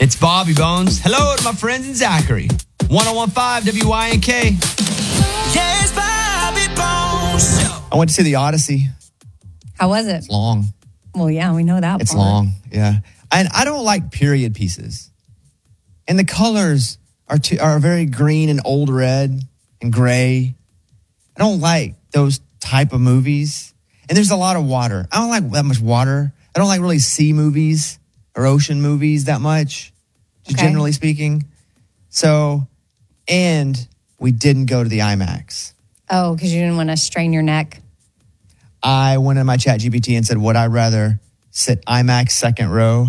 It's Bobby Bones. Hello to my friends in Zachary. 1015 WYNK. Yes, Bobby Bones. I went to see The Odyssey. How was it? It's long. Well, yeah, we know that It's part. long, yeah. And I don't like period pieces. And the colors are very green and old red and gray. I don't like those type of movies. And there's a lot of water. I don't like that much water. I don't like really sea movies or ocean movies that much, just Okay. generally speaking. So, and we didn't go to the IMAX. Oh, because you didn't want to strain your neck. I went in my chat GPT and said, would I rather sit IMAX second row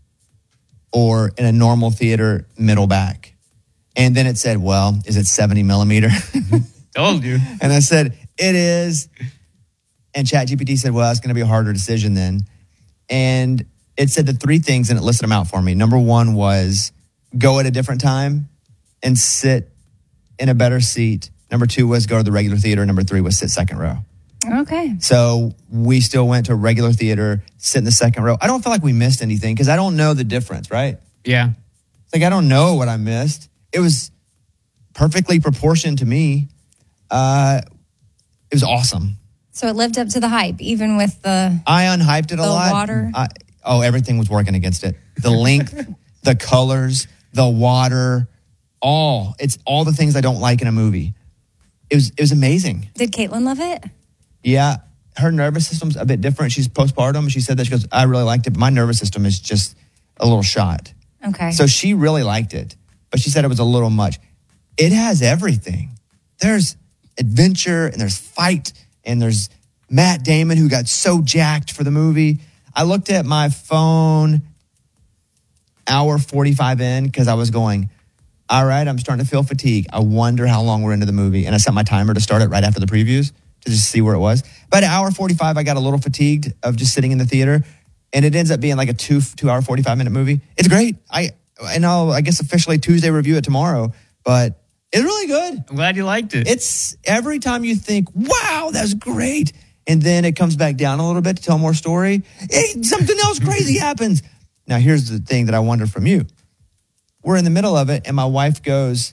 or in a normal theater middle back? And then it said, well, is it 70 millimeter? Told you. And I said, it is. And chat GPT said, well, it's going to be a harder decision then. And it said the three things and it listed them out for me. Number one was go at a different time and sit in a better seat. Number two was go to the regular theater. Number three was sit second row. Okay. So we still went to a regular theater, sit in the second row. I don't feel like we missed anything because I don't know the difference, right? Yeah. It's like I don't know what I missed. It was perfectly proportioned to me. It was awesome. So it lived up to the hype, even with the... I unhyped it a The lot. water? Everything was working against it. The length, the colors, the water, it's all the things I don't like in a movie. It was amazing. Did Caitlin love it? Yeah, her nervous system's a bit different. She's postpartum. She said that she goes, I really liked it, but my nervous system is just a little shot. Okay. So she really liked it, but she said it was a little much. It has everything. There's adventure and there's fight and there's Matt Damon who got so jacked for the movie. I looked at my phone hour 45 in because I was going, all right, I'm starting to feel fatigue. I wonder how long we're into the movie. And I set my timer to start it right after the previews to just see where it was. About an hour 45, I got a little fatigued of just sitting in the theater. And it ends up being like a 2 hour, 45 minute movie. It's great. I'll, I guess, officially Tuesday review it tomorrow. But it's really good. I'm glad you liked it. It's every time you think, wow, that's great. And then it comes back down a little bit to tell more story. Something else crazy happens. Now, here's the thing that I wonder from you. We're in the middle of it, and my wife goes,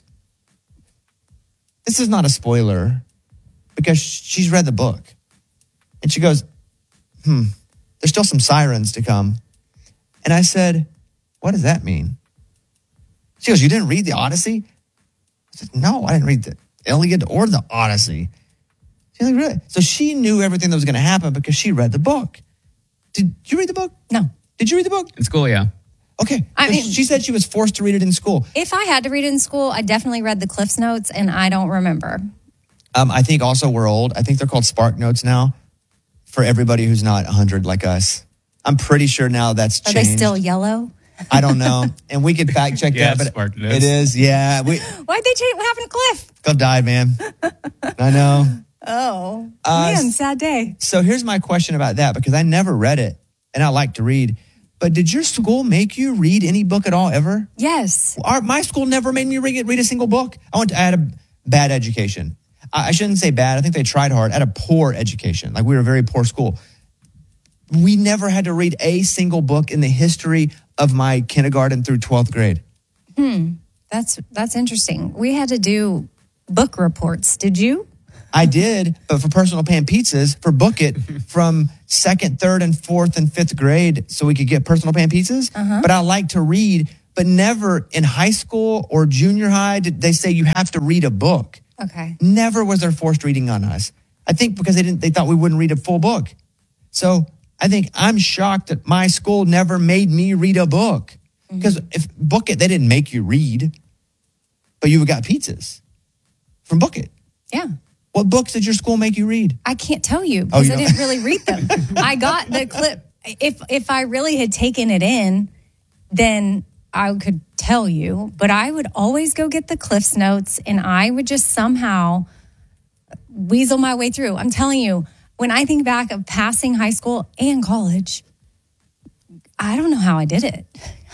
this is not a spoiler, because she's read the book. And she goes, there's still some sirens to come. And I said, what does that mean? She goes, you didn't read the Odyssey? I said, no, I didn't read the Iliad or the Odyssey. She's like, really? So she knew everything that was going to happen because she read the book. Did you read the book? No. Did you read the book? In school, yeah. Okay. I mean- she said she was forced to read it in school. If I had to read it in school, I definitely read the Cliff's Notes, and I don't remember. I think also we're old. I think they're called Spark Notes now for everybody wwho's not 100 like us. I'm pretty sure now that's Are changed. they still yellow? I don't know. And we could fact check Yeah, that. But Spark Notes. it is, yeah. Why'd they change? What happened to Cliff? Cliff died, man. I know. Oh, man, sad day. So here's my question about that, because I never read it and I like to read. But did your school make you read any book at all ever? Yes. My school never made me read a single book. I had a bad education. I shouldn't say bad. I think they tried hard. I had a poor education. Like, we were a very poor school. We never had to read a single book in the history of my kindergarten through 12th grade. That's interesting. We had to do book reports. Did you? I did, but for Personal Pan Pizzas, for Book It, from 2nd, 3rd, and 4th, and 5th grade, so we could get Personal Pan Pizzas. But I like to read, but never in high school or junior high did they say you have to read a book. Okay. Never was there forced reading on us. I think because they thought we wouldn't read a full book. So I think I'm shocked that my school never made me read a book. Because if Book It, they didn't make you read, but you got pizzas from Book It. Yeah. What books did your school make you read? I can't tell you because you I don't- didn't really read them. I got the clip. If I really had taken it in, then I could tell you. But I would always go get the Cliff's Notes, and I would just somehow weasel my way through. I'm telling you, when I think back of passing high school and college, I don't know how I did it.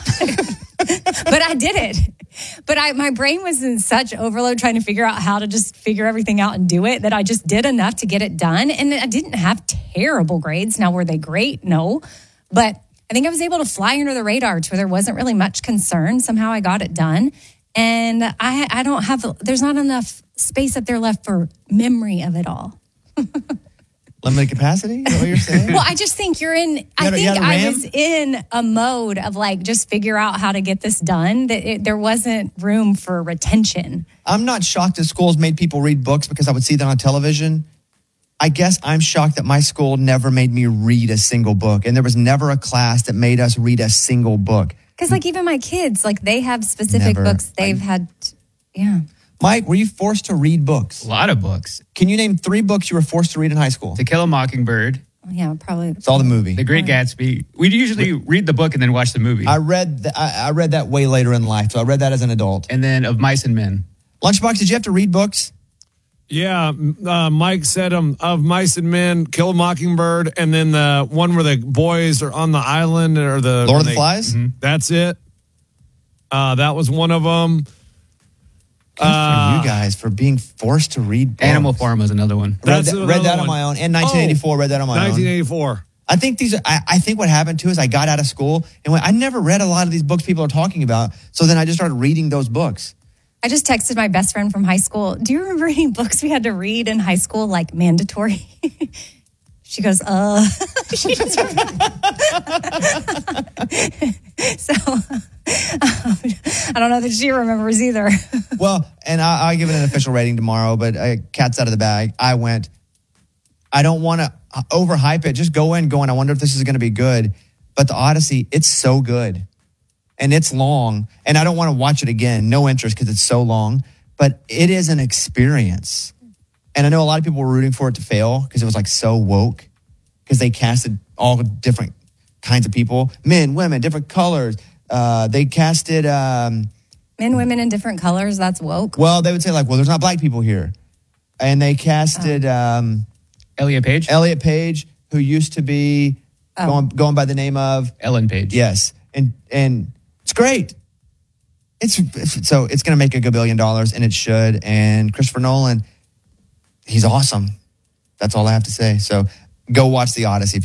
But I did it. But my brain was in such overload trying to figure out how to just figure everything out and do it that I just did enough to get it done. And I didn't have terrible grades. Now, were they great? No. But I think I was able to fly under the radar to where there wasn't really much concern. Somehow I got it done. And I don't have, there's not enough space up there left for memory of it all. Limited capacity? Is that what you're saying? Well, I just think you're in, I was in a mode of like, just figure out how to get this done. There wasn't room for retention. I'm not shocked that schools made people read books because I would see that on television. I guess I'm shocked that my school never made me read a single book. And there was never a class that made us read a single book. Because like even my kids, like they have specific books they've had. Yeah. Mike, were you forced to read books? A lot of books. Can you name 3 books you were forced to read in high school? To Kill a Mockingbird. Yeah, probably. It's all the movie. The Great Gatsby. We'd usually read the book and then watch the movie. I read that way later in life. So I read that as an adult. And then Of Mice and Men. Lunchbox, did you have to read books? Yeah, Mike said Of Mice and Men, Kill a Mockingbird, and then the one where the boys are on the island or the Lord of the Flies? Mm-hmm. That's it. That was one of them. Good for you guys for being forced to read books. Animal Farm was another one. Read that on my own. And 1984, read that on my own. 1984. I think I think what happened too is I got out of school and I never read a lot of these books people are talking about. So then I just started reading those books. I just texted my best friend from high school. Do you remember any books we had to read in high school, like mandatory? She goes, She just So, I don't know that she remembers either. Well, and I'll give it an official rating tomorrow, but cat's out of the bag. I don't want to overhype it. Just go in going, I wonder if this is going to be good. But the Odyssey, it's so good. And it's long. And I don't want to watch it again. No interest because it's so long. But it is an experience. And I know a lot of people were rooting for it to fail because it was like so woke. Because they casted all different kinds of people. Men, women, different colors. They casted... Men, women in different colors, that's woke. Well, they would say like, well, there's not black people here. And they casted... Elliot Page? Elliot Page, who used to be going by the name of... Ellen Page. Yes. And it's great. So it's going to make $1 billion, and it should. And Christopher Nolan, he's awesome. That's all I have to say. So go watch The Odyssey.